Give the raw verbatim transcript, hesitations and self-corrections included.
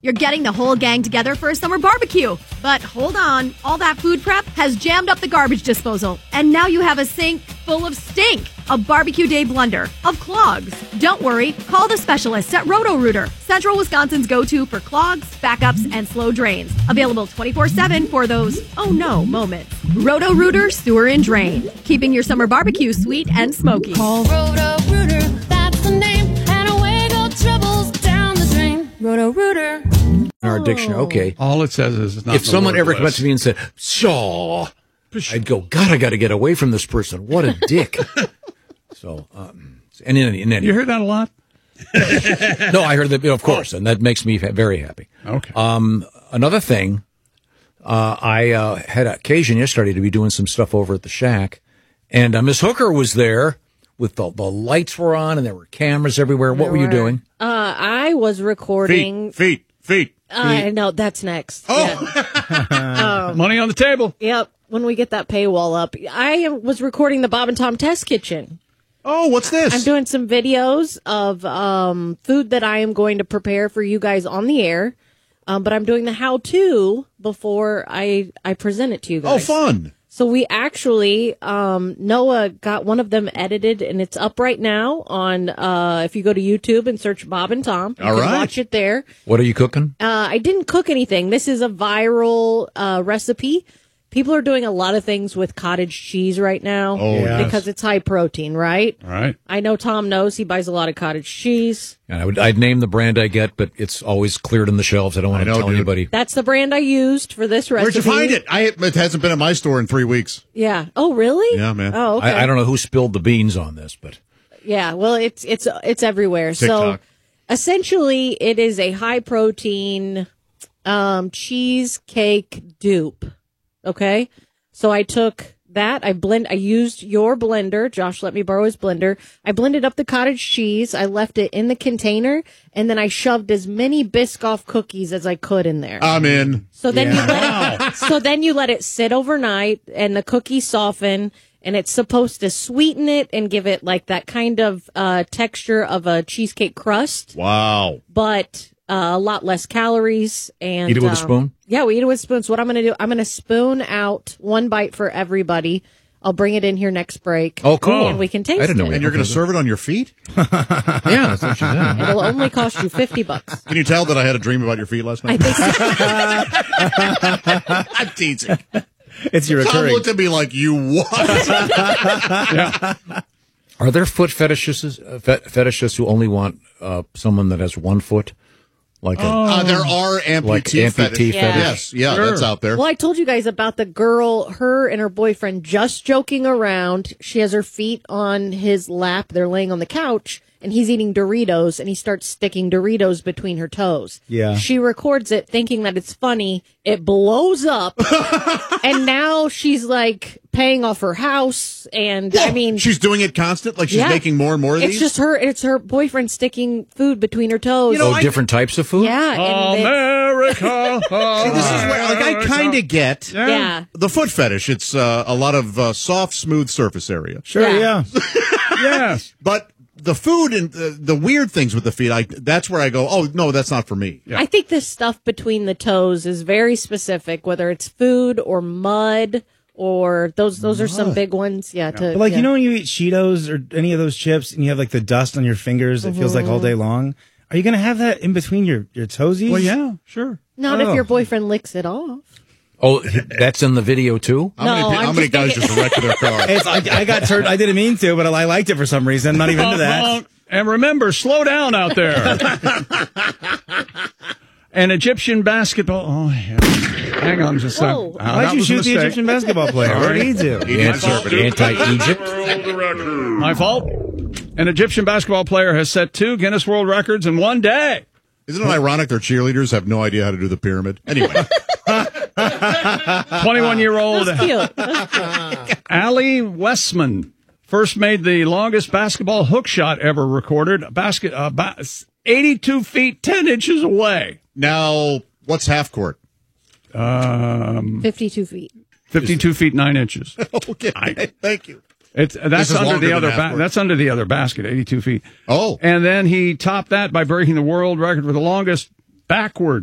You're getting the whole gang together for a summer barbecue. But hold on, all that food prep has jammed up the garbage disposal. And now you have a sink full of stink. A barbecue day blunder of clogs. Don't worry, call the specialists at Roto-Rooter, Central Wisconsin's go-to for clogs, backups, and slow drains. Available twenty-four seven for those oh no moments. Roto-Rooter Sewer and Drain, keeping your summer barbecue sweet and smoky. Call Roto-Rooter, that's the name, and away go troubles down the drain. Roto-Rooter. In our dictionary, okay. All it says is it's not. If someone ever comes to me and said, "Shaw," I'd go, "God, I got to get away from this person. What a dick." So, um, and in, in any, you heard that a lot? No, I heard that, of course, and that makes me very happy. Okay. Um, another thing, uh, I uh, had occasion yesterday to be doing some stuff over at the shack, and uh, Miss Hooker was there with the, the lights were on and there were cameras everywhere. What There were you were. doing? Uh, I was recording. Feet, feet, feet. Uh, no, that's next. Oh, Yeah. um, money on the table. Yep. When we get that paywall up, I was recording the Bob and Tom Test Kitchen. Oh, what's this? I'm doing some videos of um, food that I am going to prepare for you guys on the air, um, but I'm doing the how-to before I I present it to you Oh, guys. fun. So we actually, um, Noah got one of them edited, and it's up right now on, uh, if you go to YouTube and search Bob and Tom, you All can right. watch it there. What are you cooking? Uh, I didn't cook anything. This is a viral uh, recipe. People are doing a lot of things with cottage cheese right now Oh, yes. because it's high protein, right? All right. I know Tom knows he buys a lot of cottage cheese. And I would, I'd name the brand I get, but it's always cleared in the shelves. I don't want I to know, tell dude. anybody. That's the brand I used for this recipe. Where'd you find it? I it hasn't been at my store in three weeks. Yeah. Oh, really? Yeah, man. Oh, okay. I, I don't know who spilled the beans on this, but Yeah, well, it's it's it's everywhere. TikTok. So essentially, it is a high protein um, cheesecake dupe. Okay, so I took that. I blend. I used your blender. Josh let me borrow his blender. I blended up the cottage cheese. I left it in the container, and then I shoved as many Biscoff cookies as I could in there. I'm in. So then you let it, so then you let it sit overnight and the cookies soften, and it's supposed to sweeten it and give it like that kind of uh, texture of a cheesecake crust, Wow. but uh, a lot less calories. And Eat it with a um, spoon? Yeah, we eat it with spoons. What I'm going to do, I'm going to spoon out one bite for everybody. I'll bring it in here next break. Oh, cool. And we can taste I didn't know it. we And you're going to serve it on your feet? yeah, that's what she said. It'll only cost you fifty bucks. Can you tell that I had a dream about your feet last I night? think so. I'm teasing. It's your Tom recurring. looked at me like, you what? Are there foot fetishists, uh, fet- fetishists who only want uh, someone that has one foot? Like a, Uh, there are amputee, Like amputee fetish. fetish. Yes, yeah, Sure. that's out there. Well, I told you guys about the girl, her and her boyfriend just joking around. She has her feet on his lap. They're laying on the couch, and he's eating Doritos, and he starts sticking Doritos between her toes. Yeah. She records it thinking that it's funny. It blows up, and now she's like paying off her house, and I mean, she's doing it constant, like she's yeah. making more and more of it's these. just her. It's her boyfriend sticking food between her toes. oh, different types of food? yeah, and it- America. See, this is where, like, I kind of get yeah. the foot fetish. It's uh, a lot of uh, soft, smooth surface area, Sure, Yeah. yeah. Yes. but the food and the, the weird things with the feet, I that's where I go, oh no, that's not for me. I think the stuff between the toes is very specific, whether it's food or mud or those those are some big ones. Yeah, to But like, yeah. you know when you eat Cheetos or any of those chips and you have like the dust on your fingers, it feels like all day long? Are you going to have that in between your, your toesies? Well, yeah, sure. not Oh. if your boyfriend licks it off. Oh, that's in the video too? How No, many, pe- I'm how many just guys thinking- just wrecked their car? It's, I, I got turned. I didn't mean to, but I liked it for some reason. I'm not even into that. And remember, slow down out there. An Egyptian basketball. Oh, yeah. Hang on just a second. Whoa. Uh, that Why'd you was a shoot the mistake. Egyptian basketball player? What did he do? Anti- Anti-Egypt? My fault. An Egyptian basketball player has set two Guinness World Records in one day. Isn't it ironic their cheerleaders have no idea how to do the pyramid? Anyway, twenty-one-year-old Cute. Ali Westman first made the longest basketball hook shot ever recorded. A basket, uh, ba- eighty-two feet, ten inches away. now what's half court? Um, Fifty-two feet. fifty-two feet, nine inches. Okay, thank you. It's that's This is under longer the than other. half Ba- court. that's under the other basket, eighty-two feet. Oh. And then he topped that by breaking the world record for the longest backward